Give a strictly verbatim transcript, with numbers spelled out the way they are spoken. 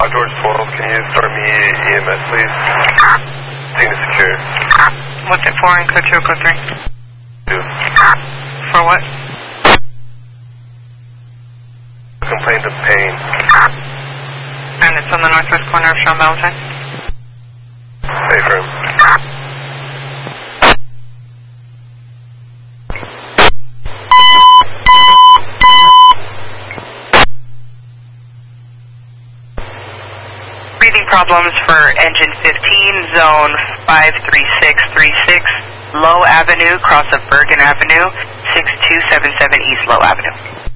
George twelve, can you start me E M S, please? Signet secure. What's it for in code two oh code three? Two. For what? Complaint of pain. And it's on the northwest corner of Sean Valentine? Safe room. Breathing problems for engine fifteen, zone five three six three six, Low Avenue, cross of Bergen Avenue, six two seven seven East Low Avenue.